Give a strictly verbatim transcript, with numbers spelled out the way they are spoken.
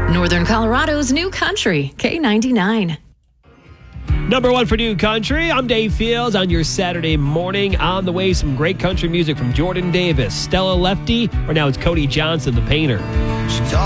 Northern Colorado's new country, K ninety-nine. Number one for New Country. I'm Dave Fields on your Saturday morning. On the way, some great country music from Jordan Davis, Stella Lefty, or now it's Cody Johnson, the painter.